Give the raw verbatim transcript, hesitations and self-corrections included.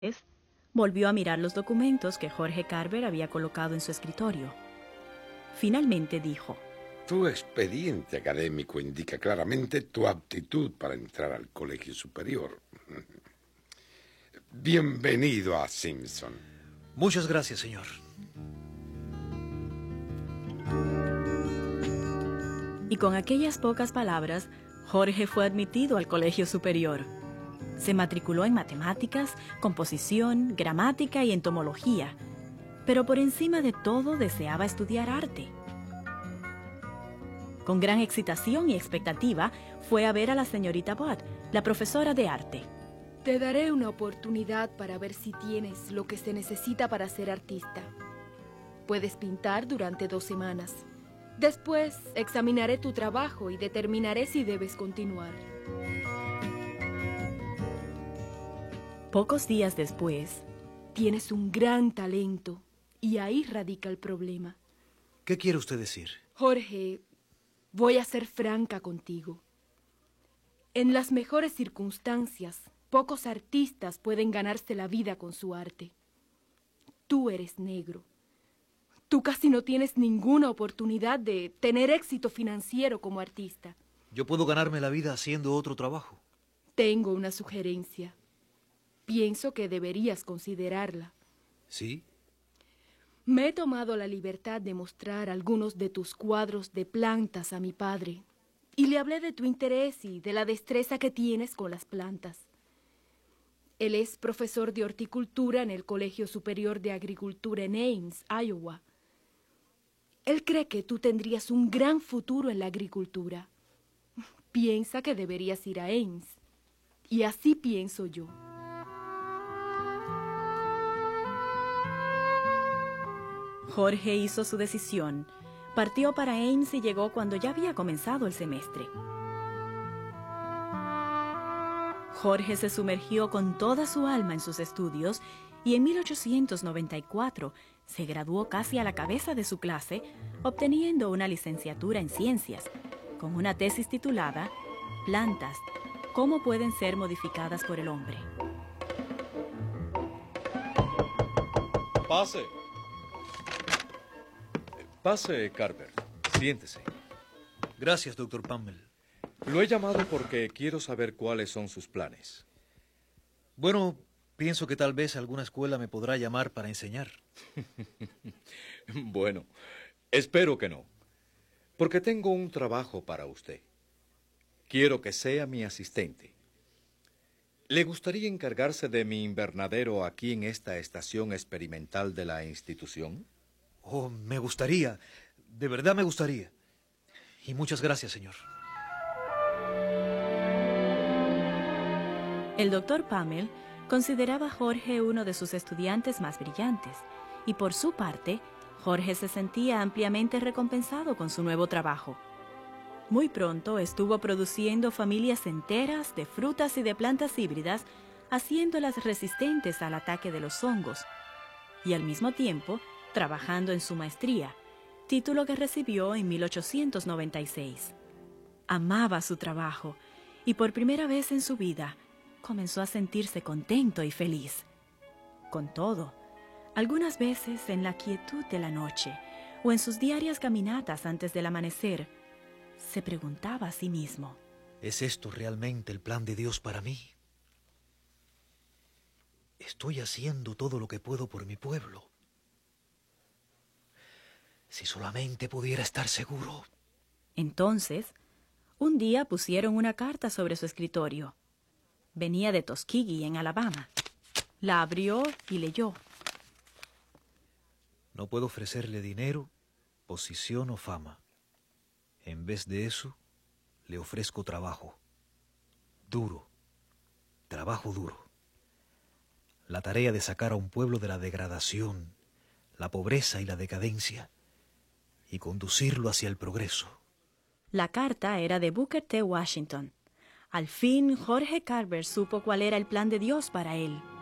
Volvió a mirar los documentos que Jorge Carver había colocado en su escritorio. Finalmente dijo: Tu expediente académico indica claramente tu aptitud para entrar al colegio superior. Bienvenido a Simpson. Muchas gracias, señor. Y con aquellas pocas palabras, Jorge fue admitido al colegio superior. Se matriculó en matemáticas, composición, gramática y entomología, pero por encima de todo deseaba estudiar arte. Con gran excitación y expectativa, fue a ver a la señorita Budd, la profesora de arte. Te daré una oportunidad para ver si tienes lo que se necesita para ser artista. Puedes pintar durante dos semanas. Después examinaré tu trabajo y determinaré si debes continuar. Pocos días después, tienes un gran talento y ahí radica el problema. ¿Qué quiere usted decir? Jorge, voy a ser franca contigo. En las mejores circunstancias, pocos artistas pueden ganarse la vida con su arte. Tú eres negro. Tú casi no tienes ninguna oportunidad de tener éxito financiero como artista. Yo puedo ganarme la vida haciendo otro trabajo. Tengo una sugerencia. Pienso que deberías considerarla. ¿Sí? Me he tomado la libertad de mostrar algunos de tus cuadros de plantas a mi padre, y le hablé de tu interés y de la destreza que tienes con las plantas. Él es profesor de horticultura en el Colegio Superior de Agricultura en Ames, Iowa. Él cree que tú tendrías un gran futuro en la agricultura. Piensa que deberías ir a Ames, y así pienso yo. Jorge hizo su decisión, partió para Ames y llegó cuando ya había comenzado el semestre. Jorge se sumergió con toda su alma en sus estudios y en mil ochocientos noventa y cuatro se graduó casi a la cabeza de su clase, obteniendo una licenciatura en ciencias, con una tesis titulada Plantas, ¿cómo pueden ser modificadas por el hombre? Pase. Pase, Carver. Siéntese. Gracias, doctor Pammel. Lo he llamado porque quiero saber cuáles son sus planes. Bueno, pienso que tal vez alguna escuela me podrá llamar para enseñar. Bueno, espero que no, porque tengo un trabajo para usted. Quiero que sea mi asistente. ¿Le gustaría encargarse de mi invernadero aquí en esta estación experimental de la institución? Oh, me gustaría. De verdad me gustaría. Y muchas gracias, señor. El doctor Pammel consideraba a Jorge uno de sus estudiantes más brillantes, y por su parte, Jorge se sentía ampliamente recompensado con su nuevo trabajo. Muy pronto estuvo produciendo familias enteras de frutas y de plantas híbridas, haciéndolas resistentes al ataque de los hongos, y al mismo tiempo trabajando en su maestría, título que recibió en mil ochocientos noventa y seis. Amaba su trabajo, y por primera vez en su vida comenzó a sentirse contento y feliz. Con todo, algunas veces en la quietud de la noche o en sus diarias caminatas antes del amanecer, se preguntaba a sí mismo: ¿es esto realmente el plan de Dios para mí? ¿Estoy haciendo todo lo que puedo por mi pueblo? Si solamente pudiera estar seguro. Entonces, un día pusieron una carta sobre su escritorio. Venía de Tuskegee, en Alabama. La abrió y leyó: no puedo ofrecerle dinero, posición o fama. En vez de eso, le ofrezco trabajo. Duro. Trabajo duro. La tarea de sacar a un pueblo de la degradación, la pobreza y la decadencia, y conducirlo hacia el progreso. La carta era de Booker T. Washington. Al fin, Jorge Carver supo cuál era el plan de Dios para él.